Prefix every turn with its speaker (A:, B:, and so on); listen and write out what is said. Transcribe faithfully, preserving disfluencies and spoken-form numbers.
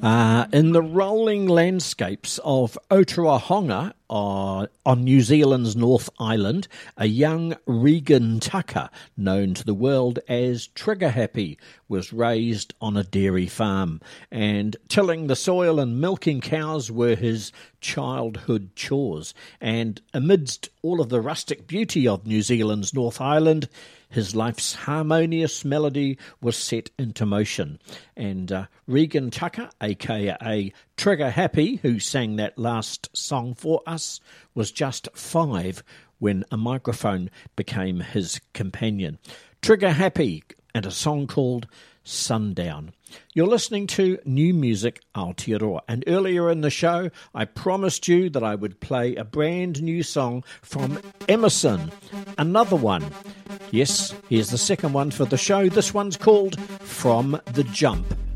A: Uh, in the rolling landscapes of Otorohanga uh, on New Zealand's North Island, a young Regan Tucker, known to the world as Trigger Happy, was raised on a dairy farm, and tilling the soil and milking cows were his childhood chores. And amidst all of the rustic beauty of New Zealand's North Island, his life's harmonious melody was set into motion. And uh, Regan Tucker, a k a. Trigger Happy, who sang that last song for us, was just five when a microphone became his companion. Trigger Happy and a song called Sundown. You're listening to New Music Aotearoa, and earlier in the show I promised you that I would play a brand new song from Emerson, another one. Yes, here's the second one for the show. This one's called From the Jump.